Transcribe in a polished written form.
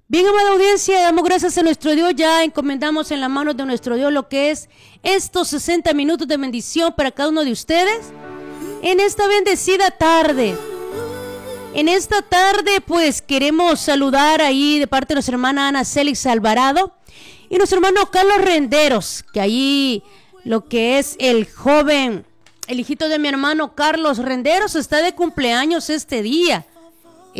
Bien, amada audiencia, damos gracias a nuestro Dios, ya encomendamos en las manos de nuestro Dios lo que es estos 60 minutos de bendición para cada uno de ustedes en esta bendecida tarde. En esta tarde pues queremos saludar ahí de parte de nuestra hermana Ana Célix Alvarado y nuestro hermano Carlos Renderos, que ahí lo que es el joven, el hijito de mi hermano Carlos Renderos está de cumpleaños este día.